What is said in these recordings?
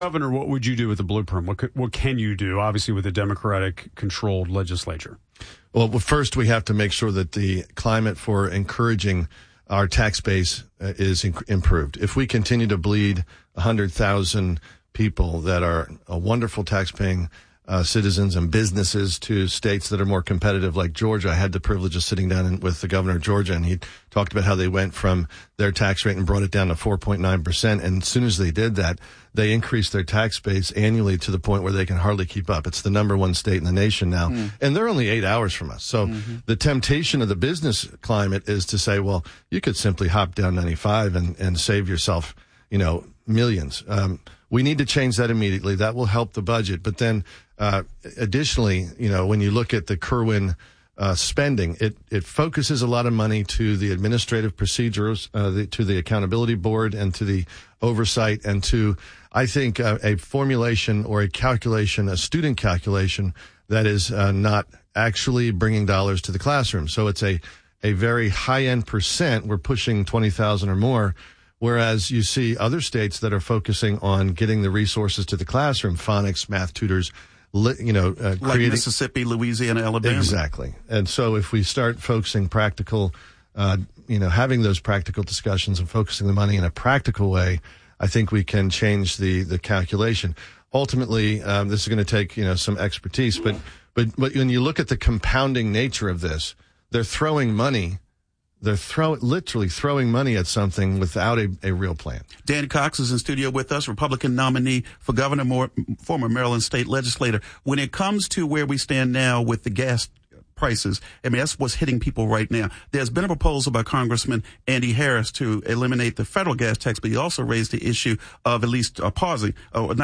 Governor, what would you do with the blueprint? What can you do, obviously, with a Democratic-controlled legislature? Well, first we have to make sure that the climate for encouraging our tax base is improved. If we continue to bleed 100,000 people that are wonderful tax-paying citizens and businesses to states that are more competitive like Georgia. I had the privilege of sitting down with the governor of Georgia, and he talked about how they went from their tax rate and brought it down to 4.9%. And as soon as they did that, they increased their tax base annually to the point where they can hardly keep up. It's the number one state in the nation now. And they're only 8 hours from us. So the temptation of the business climate is to say, well, you could simply hop down 95 and save yourself, millions. We need to change that immediately. That will help the budget. But then, additionally, when you look at the Kerwin spending, it focuses a lot of money to the administrative procedures, to the accountability board, and to the oversight, and to, I think, a formulation or a calculation, a student calculation that is not actually bringing dollars to the classroom. So it's a very high-end percent. We're pushing 20,000 or more. Whereas you see other states that are focusing on getting the resources to the classroom, phonics, math tutors, like Mississippi, Louisiana, Alabama. Exactly. And so if we start focusing practical, having those practical discussions and focusing the money in a practical way, I think we can change the calculation. Ultimately, this is going to take, some expertise, but when you look at the compounding nature of this, they're throwing money. They're literally throwing money at something without a real plan. Dan Cox is in studio with us, Republican nominee for governor, former Maryland state legislator. When it comes to where we stand now with the gas prices, that's what's hitting people right now. There's been a proposal by Congressman Andy Harris to eliminate the federal gas tax, but he also raised the issue of at least pausing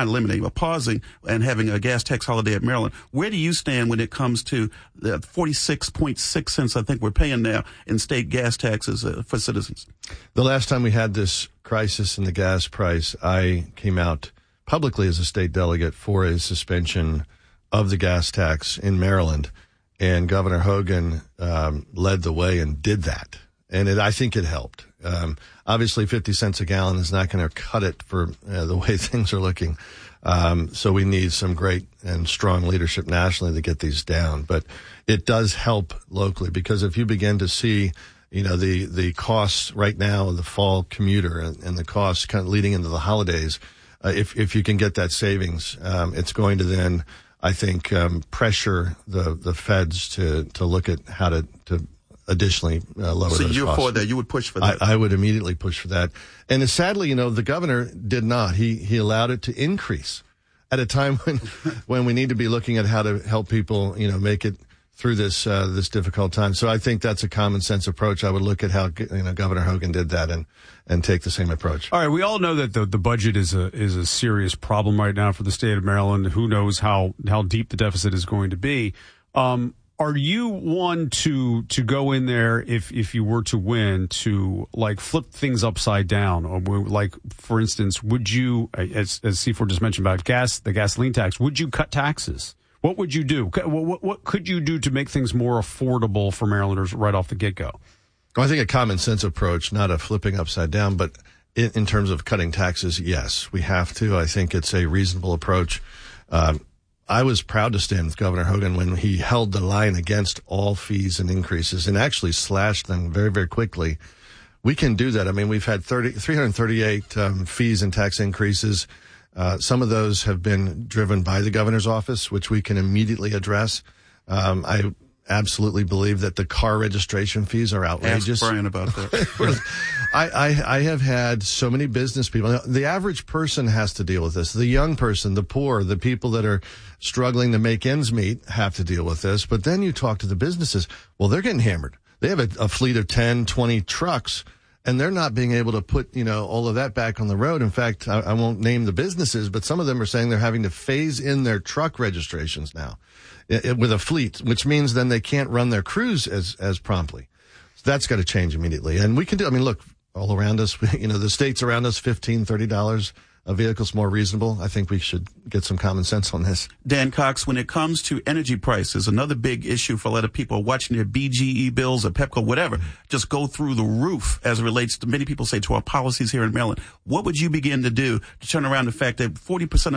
and having a gas tax holiday at Maryland. Where do you stand when it comes to the 46.6 cents I think we're paying now in state gas taxes for citizens? The last time we had this crisis in the gas price, I came out publicly as a state delegate for a suspension of the gas tax in Maryland. And Governor Hogan led the way and did that. And I think it helped. Obviously, 50 cents a gallon is not going to cut it for the way things are looking. So we need some great and strong leadership nationally to get these down. But it does help locally, because if you begin to see, the costs right now of the fall commuter and the costs kind of leading into the holidays, if you can get that savings, it's going to then, I think, pressure the feds to look at how to additionally lower those costs. So you're for that? You would push for that? I would immediately push for that. And sadly, the governor did not. He allowed it to increase at a time when we need to be looking at how to help people, make it through this difficult time. So I think that's a common sense approach. I would look at how Governor Hogan did that and take the same approach. All right, we all know that the budget is a serious problem right now for the state of Maryland. Who knows how deep the deficit is going to be? Are you one to go in there if you were to win to flip things upside down? Or for instance, would you, as C4 just mentioned about the gasoline tax, would you cut taxes? What would you do? What could you do to make things more affordable for Marylanders right off the get-go? Well, I think a common sense approach, not a flipping upside down, but in terms of cutting taxes, yes, we have to. I think it's a reasonable approach. I was proud to stand with Governor Hogan when he held the line against all fees and increases and actually slashed them very, very quickly. We can do that. We've had 338 fees and tax increases. Some of those have been driven by the governor's office, which we can immediately address. I absolutely believe that the car registration fees are outrageous. Ask Brian about that. I have had so many business people. The average person has to deal with this. The young person, the poor, the people that are struggling to make ends meet have to deal with this. But then you talk to the businesses. Well, they're getting hammered. They have a fleet of 10, 20 trucks. And they're not being able to put, all of that back on the road. In fact, I won't name the businesses, but some of them are saying they're having to phase in their truck registrations now with a fleet, which means then they can't run their crews as promptly. So that's got to change immediately. And we can do, look, all around us, the states around us, $15, $30 vehicles more reasonable. I think we should get some common sense on this. Dan Cox, when it comes to energy prices, another big issue for a lot of people watching their BGE bills or Pepco, whatever, just go through the roof as it relates to, many people say, to our policies here in Maryland. What would you begin to do to turn around the fact that 40%